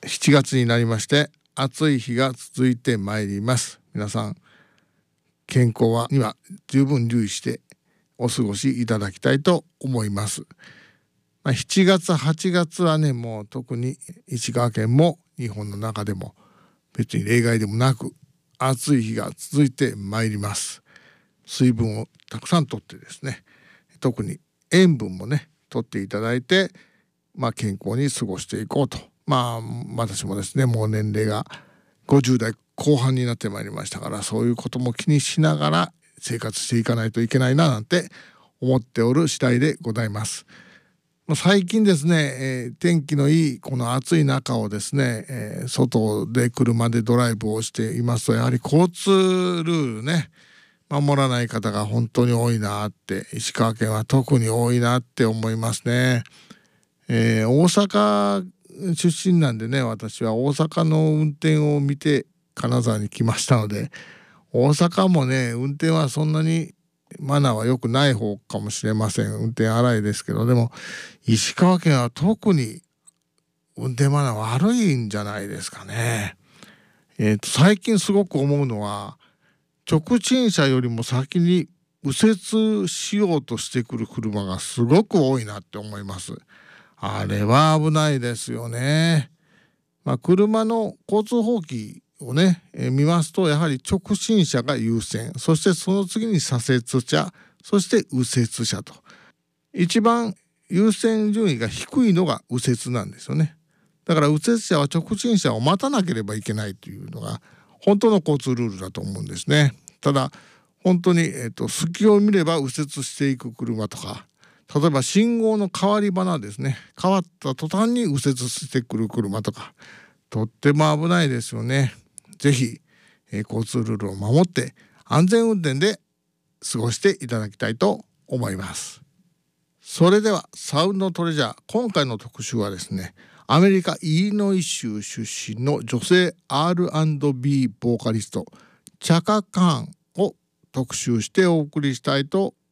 7月になりまして暑い日が続いてまいります。皆さん健康には十分留意してお過ごしいただきたいと思います。7月8月はね、もう特に石川県も日本の中でも別に例外でもなく暑い日が続いてまいります。水分をたくさんとってですね、特に塩分もねとっていただいて、健康に過ごしていこうと。私もですね、もう年齢が50代後半になってまいりましたから、そういうことも気にしながら生活していかないといけないななんて思っておる次第でございます。最近ですね、天気のいいこの暑い中をですね、外で車でドライブをしていますと、やはり交通ルールね守らない方が本当に多いなって、石川県は特に多いなって思いますね。大阪出身なんでね、私は大阪の運転を見て金沢に来ましたので、大阪もね運転はそんなにマナーは良くない方かもしれません。運転荒いですけど、でも石川県は特に運転マナー悪いんじゃないですかね。最近すごく思うのは、直進車よりも先に右折しようとしてくる車がすごく多いなって思います。あれは危ないですよね。車の交通法規をね、見ますと、やはり直進車が優先、そしてその次に左折車、そして右折車と、一番優先順位が低いのが右折なんですよね。だから右折車は直進車を待たなければいけないというのが本当の交通ルールだと思うんですね。ただ本当に、隙を見れば右折していく車とか、例えば信号の変わり花ですね、変わった途端に右折してくる車とか、とっても危ないですよね。ぜひ、交通ルールを守って安全運転で過ごしていただきたいと思います。それではサウンドトレジャー、今回の特集はですね、アメリカイリノイ州出身の女性 R&B ボーカリストチャカ・カーンを特集してお送りしたいと